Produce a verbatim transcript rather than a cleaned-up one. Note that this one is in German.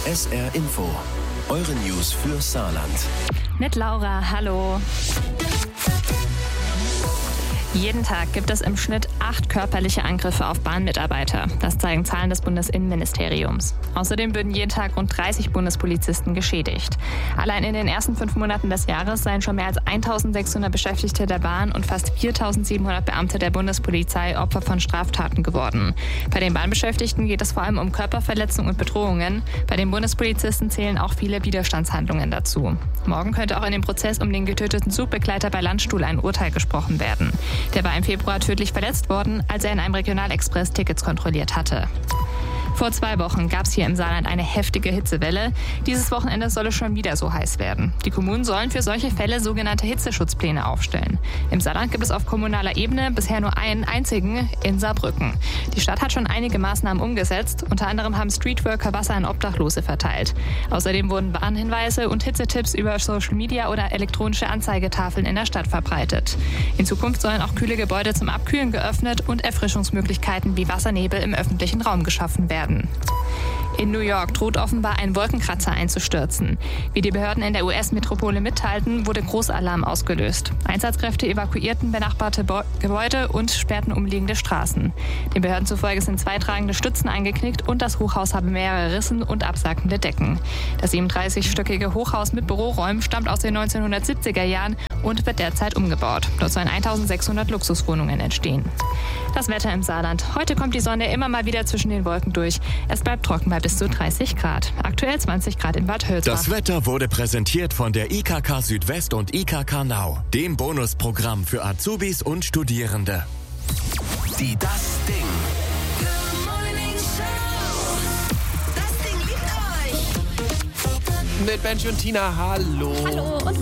S R Info, eure News für Saarland. Mit Laura, hallo. Jeden Tag gibt es im Schnitt acht körperliche Angriffe auf Bahnmitarbeiter. Das zeigen Zahlen des Bundesinnenministeriums. Außerdem würden jeden Tag rund dreißig Bundespolizisten geschädigt. Allein in den ersten fünf Monaten des Jahres seien schon mehr als eintausendsechshundert Beschäftigte der Bahn und fast viertausendsiebenhundert Beamte der Bundespolizei Opfer von Straftaten geworden. Bei den Bahnbeschäftigten geht es vor allem um Körperverletzungen und Bedrohungen. Bei den Bundespolizisten zählen auch viele Widerstandshandlungen dazu. Morgen könnte auch in dem Prozess um den getöteten Zugbegleiter bei Landstuhl ein Urteil gesprochen werden. Der war im Februar tödlich verletzt worden, als er in einem Regionalexpress Tickets kontrolliert hatte. Vor zwei Wochen gab es hier im Saarland eine heftige Hitzewelle. Dieses Wochenende soll es schon wieder so heiß werden. Die Kommunen sollen für solche Fälle sogenannte Hitzeschutzpläne aufstellen. Im Saarland gibt es auf kommunaler Ebene bisher nur einen einzigen in Saarbrücken. Die Stadt hat schon einige Maßnahmen umgesetzt. Unter anderem haben Streetworker Wasser an Obdachlose verteilt. Außerdem wurden Warnhinweise und Hitzetipps über Social Media oder elektronische Anzeigetafeln in der Stadt verbreitet. In Zukunft sollen auch kühle Gebäude zum Abkühlen geöffnet und Erfrischungsmöglichkeiten wie Wassernebel im öffentlichen Raum geschaffen werden. In New York droht offenbar ein Wolkenkratzer einzustürzen. Wie die Behörden in der U S-Metropole mitteilten, wurde Großalarm ausgelöst. Einsatzkräfte evakuierten benachbarte Bo- Gebäude und sperrten umliegende Straßen. Den Behörden zufolge sind zwei tragende Stützen eingeknickt und das Hochhaus habe mehrere Rissen und absackende Decken. Das siebenunddreißigstöckige Hochhaus mit Büroräumen stammt aus den neunzehnhundertsiebziger Jahren und wird derzeit umgebaut. Dort sollen eintausendsechshundert Luxuswohnungen entstehen. Das Wetter im Saarland. Heute kommt die Sonne immer mal wieder zwischen den Wolken durch. Es bleibt trocken bei bis zu dreißig Grad. Aktuell zwanzig Grad in Bad Hölzbach. Das Wetter wurde präsentiert von der I K K Südwest und I K K Now, dem Bonusprogramm für Azubis und Studierende. Die Das Ding. Good Morning Show. Das Ding liebt euch. Mit Benji und Tina, hallo. Hallo und